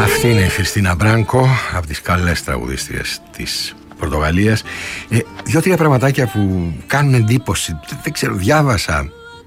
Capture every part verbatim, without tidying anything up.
Αυτή είναι η Χριστίνα Μπράνκο, από τις καλές τραγουδίστριες της Πορτογαλίας. ε, Δύο-τρία πραγματάκια που κάνουν εντύπωση. Δεν ξέρω, διάβασα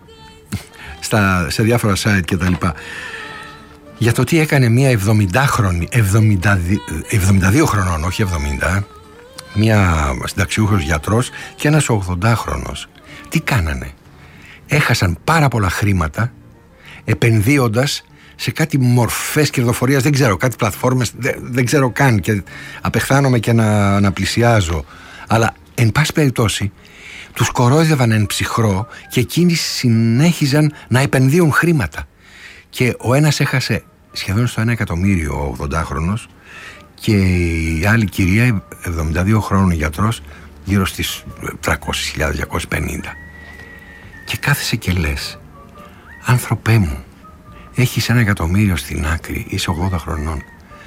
στα, σε διάφορα site και τα λοιπά για το τι έκανε μια εβδομηντάχρονη εβδομήντα δύο χρονών, όχι εβδομήντα, μια συνταξιούχος γιατρός και ένας ογδοντάχρονος. Τι κάνανε? Έχασαν πάρα πολλά χρήματα επενδύοντας σε κάτι μορφές κερδοφορίας, δεν ξέρω, κάτι πλατφόρμες, δεν, δεν ξέρω καν, και απεχθάνομαι και να, να πλησιάζω. Αλλά εν πάση περιπτώσει τους κορόιδευαν εν ψυχρό και εκείνοι συνέχιζαν να επενδύουν χρήματα. Και ο ένας έχασε σχεδόν στο ένα εκατομμύριο, ο ογδοντάχρονος, και η άλλη κυρία, εβδομήντα δύο χρόνων γιατρός, γύρω στις τριακόσιες χιλιάδες, διακόσιες πενήντα. Και κάθεσαι και λες, άνθρωπέ μου, έχεις ένα εκατομμύριο στην άκρη, είσαι ογδόντα χρονών,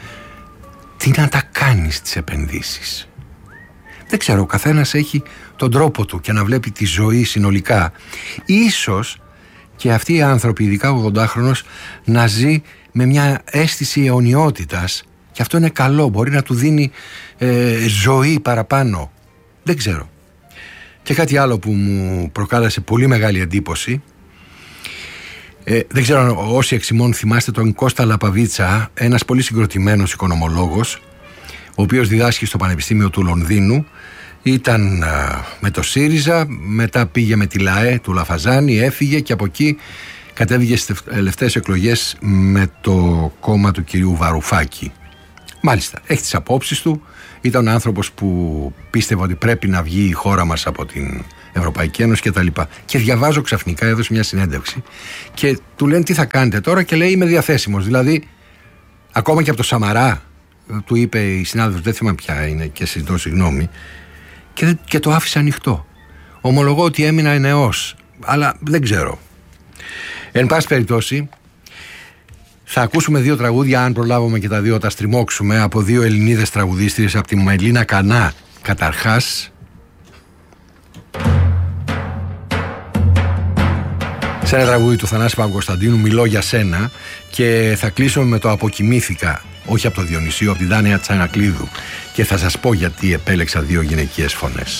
τι να τα κάνεις τις επενδύσεις? Δεν ξέρω, ο καθένας έχει τον τρόπο του και να βλέπει τη ζωή συνολικά. Ίσως και αυτοί οι άνθρωποι, ειδικά ο ογδοντάχρονος, να ζει με μια αίσθηση αιωνιότητας, και αυτό είναι καλό, μπορεί να του δίνει ε, ζωή παραπάνω. Δεν ξέρω. Και κάτι άλλο που μου προκάλεσε πολύ μεγάλη εντύπωση, ε, δεν ξέρω αν όσοι εξ ημών θυμάστε τον Κώστα Λαπαβίτσα, ένας πολύ συγκροτημένος οικονομολόγος, ο οποίος διδάσκει στο Πανεπιστήμιο του Λονδίνου. Ήταν α, με το ΣΥΡΙΖΑ, μετά πήγε με τη ΛΑΕ του Λαφαζάνη, έφυγε και από εκεί κατέβηκε στις τελευταίες εκλογές με το κόμμα του κυρίου Βαρουφάκη. Μάλιστα, έχει τις απόψεις του. Ήταν άνθρωπος που πίστευε ότι πρέπει να βγει η χώρα μας από την Ευρωπαϊκή Ένωση και τα λοιπά. Και διαβάζω ξαφνικά, έδωσε μια συνέντευξη και του λένε τι θα κάνετε τώρα, και λέει είμαι διαθέσιμος. Δηλαδή, ακόμα και από το Σαμαρά, του είπε η συνάδελφος, δεν θυμάμαι ποια είναι και συζητώ συγγνώμη, και, και το άφησε ανοιχτό. Ομολογώ ότι έμεινα ενεός, αλλά δεν ξέρω. Εν πάση περιπτώσει, θα ακούσουμε δύο τραγούδια, αν προλάβουμε και τα δύο τα στριμώξουμε, από δύο Ελληνίδες τραγουδίστριες, από τη Μελίνα Κανά καταρχάς, σε ένα τραγούδι του Θανάση Παπακοσταντίνου, Μιλώ για σένα, και θα κλείσουμε με το Αποκοιμήθηκα, όχι από το Διονυσίο, από τη Δάνεια Τσανακλείδου, και θα σας πω γιατί επέλεξα δύο γυναικείες φωνές.